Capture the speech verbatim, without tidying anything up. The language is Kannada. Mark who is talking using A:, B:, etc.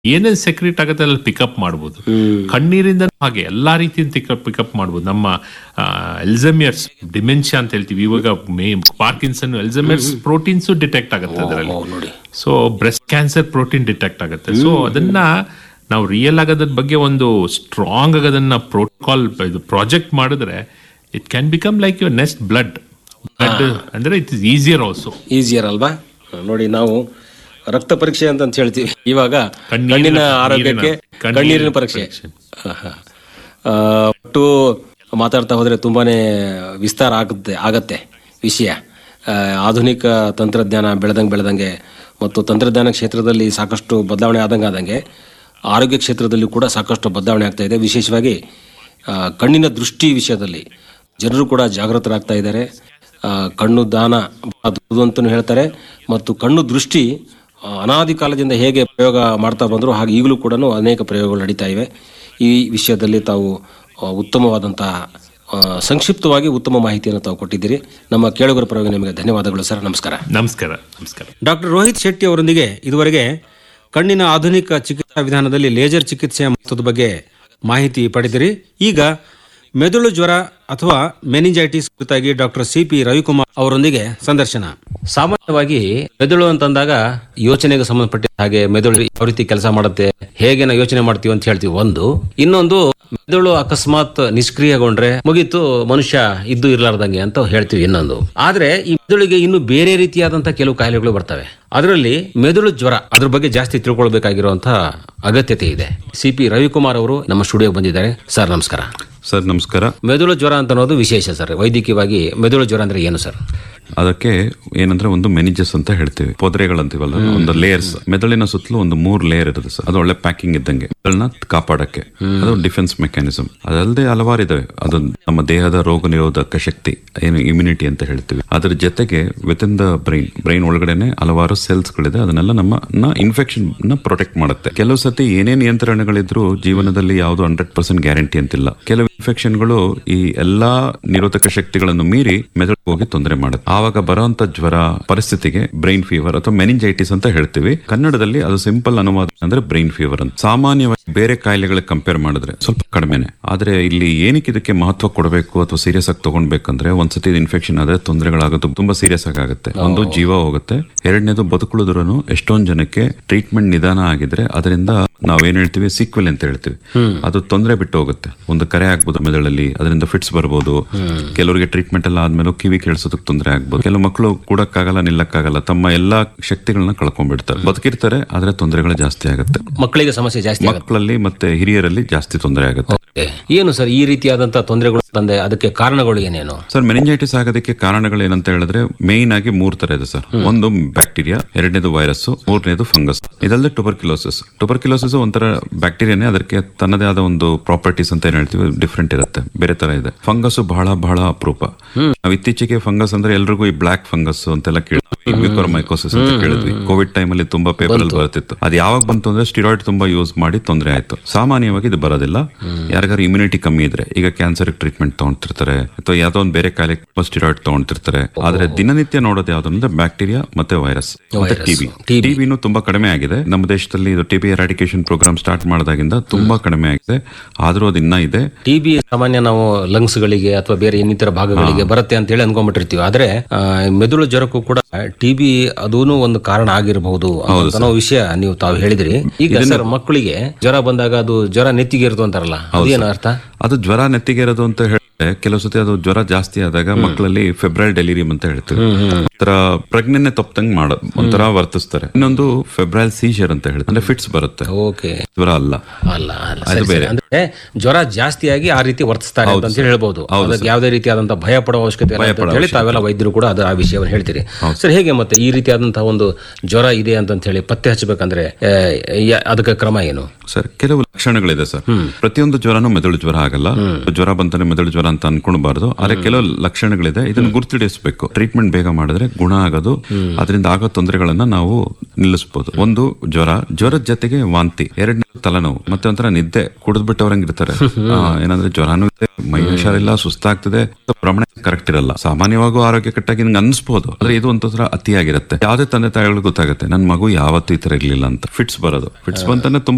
A: ಏನೇನ್ ಸೆಕ್ರೆಟ್ ಆಗುತ್ತೆ ಅಲ್ಲಿ ಪಿಕಪ್ ಮಾಡ್ಬೋದು. ಕಣ್ಣೀರಿಂದ ಹಾಗೆ ಎಲ್ಲಾ ರೀತಿಯಿಂದ ಪಿಕಪ್ ಮಾಡ್ಬೋದು. ನಮ್ಮ ಎಲ್ಝಮಿಯರ್ಸ್ ಡಿಮೆನ್ಷಿಯಾ ಅಂತ ಹೇಳ್ತೀವಿ, ಇವಾಗ ಮೇ ಪಾರ್ಕಿನ್ಸನ್ ಎಲ್ಝಮಿಯರ್ಸ್ ಪ್ರೋಟೀನ್ಸ್ ಡಿಟೆಕ್ಟ್ ಆಗುತ್ತೆ ಅದರಲ್ಲಿ. So breast cancer protein detect ಆಗುತ್ತೆ. ಸೊ ಅದನ್ನ ನಾವು ರಿಯಲ್ ಆಗೋದ್ರ ಬಗ್ಗೆ ಒಂದು ಸ್ಟ್ರಾಂಗ್ ಆಗೋದನ್ನ ಪ್ರೋಟೋಕಾಲ್ ಇದು ಪ್ರಾಜೆಕ್ಟ್ ಮಾಡಿದ್ರೆ it can become like your next blood blood ಅಂದ್ರೆ it is easier also.
B: Easier ಅಲ್ವಾ? ನೋಡಿ, ನಾವು ರಕ್ತ ಪರೀಕ್ಷೆ ಅಂತ ಹೇಳ್ತೀವಿ, ಇವಾಗ ಕಣ್ಣಿನ ಆರೋಗ್ಯಕ್ಕೆ ಕಣ್ಣೀರಿನ ಪರೀಕ್ಷೆ. ಒಟ್ಟು ಮಾತಾಡ್ತಾ ಹೋದ್ರೆ ತುಂಬಾನೇ ವಿಸ್ತಾರ ಆಗುತ್ತೆ ಆಗತ್ತೆ ವಿಷಯ. ಆಧುನಿಕ ತಂತ್ರಜ್ಞಾನ ಬೆಳೆದಂಗೆ ಬೆಳೆದಂಗೆ ಮತ್ತು ತಂತ್ರಜ್ಞಾನ ಕ್ಷೇತ್ರದಲ್ಲಿ ಸಾಕಷ್ಟು ಬದಲಾವಣೆ ಆದಂಗೆ ಆದಂಗೆ ಆರೋಗ್ಯ ಕ್ಷೇತ್ರದಲ್ಲಿ ಕೂಡ ಸಾಕಷ್ಟು ಬದಲಾವಣೆ ಆಗ್ತಾ ಇದೆ. ವಿಶೇಷವಾಗಿ ಕಣ್ಣಿನ ದೃಷ್ಟಿ ವಿಷಯದಲ್ಲಿ ಜನರು ಕೂಡ ಜಾಗೃತರಾಗ್ತಾ ಇದ್ದಾರೆ. ಕಣ್ಣು ದಾನ ಅಂತಲೂ ಹೇಳ್ತಾರೆ. ಮತ್ತು ಕಣ್ಣು ದೃಷ್ಟಿ ಅನಾದಿ ಕಾಲದಿಂದ ಹೇಗೆ ಪ್ರಯೋಗ ಮಾಡ್ತಾ ಬಂದರು ಹಾಗೆ ಈಗಲೂ ಕೂಡ ಅನೇಕ ಪ್ರಯೋಗಗಳು ನಡೀತಾ ಇವೆ. ಈ ವಿಷಯದಲ್ಲಿ ತಾವು ಉತ್ತಮವಾದಂತಹ ಸಂಕ್ಷಿಪ್ತವಾಗಿ ಉತ್ತಮ ಮಾಹಿತಿಯನ್ನು ತಾವು ಕೊಟ್ಟಿದ್ದೀರಿ. ನಮ್ಮ ಕೇಳುಗರ ಪರವಾಗಿ ನಿಮಗೆ ಧನ್ಯವಾದಗಳು ಸರ್. ನಮಸ್ಕಾರ.
A: ನಮಸ್ಕಾರ. ನಮಸ್ಕಾರ.
B: ಡಾಕ್ಟರ್ ರೋಹಿತ್ ಶೆಟ್ಟಿ ಅವರೊಂದಿಗೆ ಇದುವರೆಗೆ ಕಣ್ಣಿನ ಆಧುನಿಕ ಚಿಕಿತ್ಸಾ ವಿಧಾನದಲ್ಲಿ ಲೇಸರ್ ಚಿಕಿತ್ಸೆಯ ಮಹತ್ವದ ಬಗ್ಗೆ ಮಾಹಿತಿ ಪಡೆದಿರಿ. ಈಗ ಮೆದುಳು ಜ್ವರ ಅಥವಾ ಮೆನಿಂಜೈಟಿಸ್ ಕುರಿತಾಗಿ ಡಾಕ್ಟರ್ ಸಿ ಪಿ ರವಿಕುಮಾರ್ ಅವರೊಂದಿಗೆ ಸಂದರ್ಶನ. ಸಾಮಾನ್ಯವಾಗಿ ಮೆದುಳು ಅಂತಂದಾಗ ಯೋಚನೆಗೆ ಸಂಬಂಧಪಟ್ಟ ಹಾಗೆ ಮೆದುಳು ಯಾವ ರೀತಿ ಕೆಲಸ ಮಾಡುತ್ತೆ, ಹೇಗೆ ನಾವು ಯೋಚನೆ ಮಾಡ್ತೀವಿ ಅಂತ ಹೇಳ್ತೀವಿ ಒಂದು. ಇನ್ನೊಂದು, ಮೆದುಳು ಅಕಸ್ಮಾತ್ ನಿಷ್ಕ್ರಿಯಗೊಂಡ್ರೆ ಮುಗೀತು, ಮನುಷ್ಯ ಇದ್ದು ಇರ್ಲಾರ್ದಂಗೆ ಅಂತ ಹೇಳ್ತೀವಿ ಇನ್ನೊಂದು. ಆದ್ರೆ ಈ ಮೆದುಳಿಗೆ ಇನ್ನು ಬೇರೆ ರೀತಿಯಾದಂತಹ ಕೆಲವು ಕಾಯಿಲೆಗಳು ಬರ್ತವೆ. ಅದರಲ್ಲಿ ಮೆದುಳು ಜ್ವರ, ಅದ್ರ ಬಗ್ಗೆ ಜಾಸ್ತಿ ತಿಳ್ಕೊಳ್ಬೇಕಾಗಿರುವಂತಹ ಅಗತ್ಯತೆ ಇದೆ. ಸಿ ಪಿ ರವಿಕುಮಾರ್ ಅವರು ನಮ್ಮ ಸ್ಟುಡಿಯೋಗೆ ಬಂದಿದ್ದಾರೆ. ಸರ್ ನಮಸ್ಕಾರ.
C: ಸರ್ ನಮಸ್ಕಾರ.
B: ಮೆದುಳು ಜ್ವರ ಅಂತ ಅನ್ನೋದು ವಿಶೇಷ ಸರ್. ವೈದ್ಯಕೀಯವಾಗಿ ಮೆದುಳು ಜ್ವರ ಅಂದ್ರೆ ಏನು ಸರ್?
C: ಅದಕ್ಕೆ ಏನಂದ್ರೆ ಒಂದು ಮೆನಿಜಸ್ ಅಂತ ಹೇಳ್ತೀವಿ, ಪೊದರೆಗಳಂತೀವಲ್ಲ, ಒಂದು ಲೇಯರ್ಸ್. ಮೆದುಳಿನ ಸುತ್ತಲೂ ಒಂದು ಮೂರ್ ಲೇಯರ್ ಇರುತ್ತೆ ಸರ್. ಅದು ಒಳ್ಳೆ ಪ್ಯಾಕಿಂಗ್ ಇದ್ದಂಗೆ ಮೆದುಳನ್ನ ಕಾಪಾಡಕ್ಕೆ. ಅದು ಡಿಫೆನ್ಸ್ ಮೆಕ್ಯಾನಿಸಮ್. ಅದಲ್ಲದೆ ಹಲವಾರು ಇದಾವೆ. ಅದು ನಮ್ಮ ದೇಹದ ರೋಗ ನಿರೋಧಕ ಶಕ್ತಿ, ಏನು ಇಮ್ಯುನಿಟಿ ಅಂತ ಹೇಳ್ತೀವಿ. ಅದ್ರ ಜೊತೆಗೆ with in the brain brain ಒಳಗಡೆನೆ ಹಲವಾರು ಸೆಲ್ಸ್ ಗಳಿದೆ. ಅದನ್ನೆಲ್ಲ ನಮ್ಮ ಇನ್ಫೆಕ್ಷನ್ ನ ಪ್ರೊಟೆಕ್ಟ್ ಮಾಡುತ್ತೆ. ಕೆಲವು ಸತಿ ಏನೇ ನಿಯಂತ್ರಣಗಳಿದ್ರು ಜೀವನದಲ್ಲಿ ಯಾವುದು ಹಂಡ್ರೆಡ್ ಪರ್ಸೆಂಟ್ ಗ್ಯಾರಂಟಿ ಅಂತಿಲ್ಲ. ಕೆಲವು ಇನ್ಫೆಕ್ಷನ್ಗಳು ಈ ಎಲ್ಲಾ ನಿರೋಧಕ ಶಕ್ತಿಗಳನ್ನು ಮೀರಿ ಮೆದುಳಿಗೆ ಹೋಗಿ ತೊಂದರೆ ಮಾಡುತ್ತೆ. ಆವಾಗ ಬರುವಂತ ಜ್ವರ ಪರಿಸ್ಥಿತಿಗೆ ಬ್ರೈನ್ ಫೀವರ್ ಅಥವಾ ಮೆನಿಂಜೈಟಿಸ್ ಅಂತ ಹೇಳ್ತೀವಿ. ಕನ್ನಡದಲ್ಲಿ ಅದು ಸಿಂಪಲ್ ಅನುವಾದ ಅಂದ್ರೆ ಬ್ರೈನ್ ಫೀವರ್ ಅಂತ. ಸಾಮಾನ್ಯವಾಗಿ ಬೇರೆ ಕಾಯಿಲೆಗಳಿಗೆ ಕಂಪೇರ್ ಮಾಡಿದ್ರೆ ಸ್ವಲ್ಪ ಕಡಿಮೆನೆ. ಆದ್ರೆ ಇಲ್ಲಿ ಏನಕ್ಕೆ ಇದಕ್ಕೆ ಮಹತ್ವ ಕೊಡಬೇಕು ಅಥವಾ ಸೀರಿಯಸ್ ಆಗಿ ತಗೊಂಡ್ಬೇಕಂದ್ರೆ, ಒಂದ್ಸತಿ ಇನ್ಫೆಕ್ಷನ್ ಆದ್ರೆ ತೊಂದರೆಗಳಾಗೋದು ತುಂಬಾ ಸೀರಿಯಸ್ ಆಗಿ ಆಗುತ್ತೆ. ಒಂದು, ಜೀವ ಹೋಗುತ್ತೆ. ಎರಡನೇದು, ಬದುಕುಳಿದ್ರು ಎಷ್ಟೊಂದ್ ಜನಕ್ಕೆ ಟ್ರೀಟ್ಮೆಂಟ್ ನಿಧಾನ ಆಗಿದ್ರೆ ಅದರಿಂದ ನಾವೇನ್ ಹೇಳ್ತೀವಿ ಸೀಕ್ವೆಲ್ ಅಂತ ಹೇಳ್ತೀವಿ, ಅದು ತೊಂದರೆ ಬಿಟ್ಟು ಹೋಗುತ್ತೆ. ಒಂದು ಕರೆ ಆಗ್ಬೋದು ಮೆದುಳಲ್ಲಿ, ಅದರಿಂದ ಫಿಟ್ಸ್ ಬರ್ಬೋದು. ಕೆಲವರಿಗೆ ಟ್ರೀಟ್ಮೆಂಟ್ ಎಲ್ಲ ಆದ್ಮೇಲೆ ಕಿವಿ ಕೇಳಿಸೋದಕ್ಕೆ ತೊಂದರೆ ಆಗ್ಬೋದು. ಕೆಲವು ಮಕ್ಕಳು ಕೂಡಕ್ಕಾಗಲ್ಲ, ನಿಲ್ಲಕ್ಕಾಗಲ್ಲ, ತಮ್ಮ ಎಲ್ಲಾ ಶಕ್ತಿಗಳನ್ನ ಕಳ್ಕೊಂಡ್ಬಿಡ್ತಾರೆ. ಬದುಕಿರ್ತಾರೆ ಆದ್ರೆ ತೊಂದರೆಗಳು ಜಾಸ್ತಿ ಆಗುತ್ತೆ.
B: ಮಕ್ಕಳಿಗೆ ಸಮಸ್ಯೆ ಜಾಸ್ತಿ,
C: ಮಕ್ಕಳಲ್ಲಿ ಮತ್ತೆ ಹಿರಿಯರಲ್ಲಿ ಜಾಸ್ತಿ ತೊಂದರೆ ಆಗುತ್ತೆ.
B: ಏನು ಸರ್ ಈ ರೀತಿಯಾದಂತಹ ತೊಂದರೆಗಳು ತಂದೆ, ಅದಕ್ಕೆ ಕಾರಣಗಳು ಏನೇನು
C: ಸರ್? ಮೆನಿಂಜೈಟಿಸ್ ಆಗೋದಕ್ಕೆ ಕಾರಣಗಳು ಏನಂತ ಹೇಳಿದ್ರೆ ಮೇನ್ ಆಗಿ ಮೂರ್ ತರ ಇದೆ ಸರ್. ಒಂದು ಬ್ಯಾಕ್ಟೀರಿಯಾ, ಎರಡನೇದು ವೈರಸ್, ಮೂರನೇದು ಫಂಗಸ್. ಇದಲ್ಲದೆ ಟುಬರ್ಕ್ಯುಲೋಸಿಸ್. ಟುಬರ್ಕ್ಯುಲೋಸಿಸ್ ಒಂಥರ ಬ್ಯಾಕ್ಟೀರಿಯಾನೇ, ಅದಕ್ಕೆ ತನ್ನದೇ ಆದ ಒಂದು ಪ್ರಾಪರ್ಟೀಸ್ ಅಂತ ಏನ್ ಹೇಳ್ತೀವಿ ಡಿಫ್ರೆಂಟ್ ಇರುತ್ತೆ, ಬೇರೆ ತರ ಇದೆ. ಫಂಗಸ್ ಬಹಳ ಬಹಳ ಅಪರೂಪ. ನಾವು ಇತ್ತೀಚೆಗೆ ಫಂಗಸ್ ಅಂದ್ರೆ ಎಲ್ರಿಗೂ ಈ ಬ್ಲಾಕ್ ಫಂಗಸ್ ಅಂತೆಲ್ಲ ಕೇಳಿದ್ವಿ, ಮ್ಯೂಕೋರ್ಮೈಕೋಸಿಸ್ ಅಂತ ಕೇಳಿದ್ವಿ. ಕೋವಿಡ್ ಟೈಮ್ ಅಲ್ಲಿ ತುಂಬಾ ಪೇಪರ್ ಅಲ್ಲಿ ಬರ್ತಿತ್ತು. ಅದು ಯಾವಾಗ ಬಂತು ಅಂದ್ರೆ ಸ್ಟಿರಾಯ್ಡ್ ತುಂಬಾ ಯೂಸ್ ಮಾಡಿ ತೊಂದರೆ ಆಯ್ತು. ಸಾಮಾನ್ಯವಾಗಿ ಇದು ಬರೋದಿಲ್ಲ. ಯಾರಿಗಾರು ಇಮ್ಯುನಿಟಿ ಕಮ್ಮಿ ಇದ್ರೆ, ಈಗ ಕ್ಯಾನ್ಸರ್ ಟ್ರೀಟ್ಮೆಂಟ್ ತಗೊಂತಿರ್ತಾರೆ ಅಥವಾ ಯಾವ್ದೋ ಒಂದು ಬೇರೆ ಕಾಯಿಲೆ ಸ್ಟಿರಾಯ್ಡ್ ತಗೊಂತಿರ್ತಾರೆ. ಆದ್ರೆ ದಿನನಿತ್ಯ ನೋಡೋದು ಯಾವ್ದು ಅಂದ್ರೆ ಬ್ಯಾಕ್ಟೀರಿಯಾ ಮತ್ತೆ ವೈರಸ್ ಮತ್ತೆ ಟಿಬಿ. ಟಿಬಿನೂ ತುಂಬಾ ಕಡಿಮೆ ಆಗಿದೆ ನಮ್ಮ ದೇಶದಲ್ಲಿ. ಇದು ಟಿಬಿ ಎರಾಡಿಕೇಶನ್ ಪ್ರೋಗ್ರಾಮ್ ಸ್ಟಾರ್ಟ್ ಮಾಡಿದಾಗಿಂದ ತುಂಬಾ ಕಡಿಮೆ ಆಗಿದೆ. ಆದ್ರೂ ಅದು ಇನ್ನ ಇದೆ. ಟಿಬಿ
B: ಸಾಮಾನ್ಯ ನಾವು ಲಂಗ್ಸ್ ಗಳಿಗೆ ಅಥವಾ ಬೇರೆ ಇನ್ನಿತರ ಭಾಗಗಳಿಗೆ ಬರುತ್ತೆ ಅಂತ ಹೇಳಿ ಅನ್ಕೊಂಡ್ಬಿಟ್ಟಿರ್ತೀವಿ. ಆದ್ರೆ ಮೆದುಳು ಜ್ವರಕ್ಕೂ ಕೂಡ ಟಿಬಿ ಅದೂನು ಒಂದು ಕಾರಣ ಆಗಿರಬಹುದು ಅನ್ನೋ ವಿಷಯ ನೀವು ತಾವು ಹೇಳಿದ್ರಿ. ಈಗ ಸರ್, ಮಕ್ಕಳಿಗೆ ಜ್ವರ ಬಂದಾಗ ಅದು ಜ್ವರ ನೆತ್ತಿಗೆ ಇರೋದು ಅಂತಾರಲ್ಲ, ಅದೇನು ಅರ್ಥ?
C: ಅದು ಜ್ವರ ನೆತ್ತಿಗೆ ಇರೋದು ಅಂತ ಹೇಳಿದ್ರೆ ಕೆಲವು ಸತಿ ಅದು ಜ್ವರ ಜಾಸ್ತಿ ಆದಾಗ ಮಕ್ಕಳಲ್ಲಿ ಫೆಬ್ರೈಲ್ ಡೆಲಿರಿಯಂ ಅಂತ ಹೇಳ್ತೀವಿ. ಒಂಥರ ಪ್ರಜ್ಞೆನೆ ತಪ್ಪದಂಗ್ ಮಾಡೋದು, ಒಂಥರ ವರ್ತಿಸ್ತಾರೆ. ಇನ್ನೊಂದು ಫೆಬ್ರೈಲ್ ಸೀಜರ್ ಅಂತ ಹೇಳಿ, ಅಂದ್ರೆ ಫಿಟ್ಸ್ ಬರುತ್ತೆ. ಓಕೆ, ಜ್ವರ ಅಲ್ಲ ಅಲ್ಲ ಅದು ಬೇರೆ. ಅಂದ್ರೆ ಜ್ವರ ಜಾಸ್ತಿಯಾಗಿ ಆ ರೀತಿ ವರ್ತಿಸ್ತಾರೆ ಅಂತ ಹೇಳ್ಬಹುದು. ಅದಕ್ಕೆ ಯಾವುದೇ ರೀತಿಯಾದಂತಹ ಭಯ ಪಡುವ ಅವಶ್ಯಕತೆ ಹೇಳಿ ತಾವೆಲ್ಲ ವೈದ್ಯರು ಕೂಡ ಅದು ಆ ವಿಷಯವನ್ನು ಹೇಳ್ತೀರಿ. ಸರ್, ಹೇಗೆ ಮತ್ತೆ ಈ ರೀತಿಯಾದಂತಹ ಒಂದು ಜ್ವರ ಇದೆ ಅಂತ ಹೇಳಿ ಪತ್ತೆ ಹಚ್ಚಬೇಕಂದ್ರೆ ಅದಕ್ಕೆ ಕ್ರಮ ಏನು ಸರ್? ಕೆಲವು ಲಕ್ಷಣಗಳಿದೆ ಸರ್. ಪ್ರತಿಯೊಂದು ಜ್ವರನೂ ಮೆದುಳು ಜ್ವರ ಆಗಲ್ಲ. ಜ್ವರ ಬಂತಾನೆ ಮೆದುಳು ಜ್ವರ ಅಂತ ಅನ್ಕೊಳ್ಬಾರ್ದು. ಆದ್ರೆ ಕೆಲವು ಲಕ್ಷಣಗಳಿದೆ, ಇದನ್ನು ಗುರುತಿಡಿಸಬೇಕು. ಟ್ರೀಟ್ಮೆಂಟ್ ಬೇಗ ಮಾಡಿದ್ರೆ ಗುಣ ಆಗೋದು, ಅದರಿಂದ ಆಗೋ ತೊಂದರೆಗಳನ್ನ ನಾವು ನಿಲ್ಲಿಸಬಹುದು. ಒಂದು ಜ್ವರ, ಜ್ವರದ ಜೊತೆಗೆ ವಾಂತಿ, ಎರಡನೇ ತಲೆನೋವು, ಮತ್ತೆ ಒಂಥರ ನಿದ್ದೆ, ಕುಡಿದ್ಬಿಟ್ಟವ್ರಂಗ್ ಇರ್ತಾರೆ. ಏನಂದ್ರೆ ಜ್ವರನೂ ಇದೆ, ಮೈ ಹುಷಾರಿಲ್ಲ, ಸುಸ್ತಾಗ್ತದೆ, ಪ್ರಮಾಣ ಕರೆಕ್ಟ್ ಇರಲ್ಲ. ಸಾಮಾನ್ಯವಾಗೂ ಆರೋಗ್ಯ ಕಟ್ಟಾಗಿ ನಿಂಗೆ ಅನ್ಸ್ಬೋದು, ಆದ್ರೆ ಇದು ಒಂಥರ ಅತಿಯಾಗಿರುತ್ತೆ. ಯಾವ್ದೇ ತಂದೆ ತಾಯಿಗಳು ಗೊತ್ತಾಗುತ್ತೆ, ನನ್ ಮಗು ಯಾವತ್ತೂ ಈ ತರ ಇರ್ಲಿಲ್ಲ ಅಂತ. ಫಿಟ್ಸ್ ಬರೋದು, ಫಿಟ್ಸ್ ಬಂತಾನೆ ತುಂಬಾ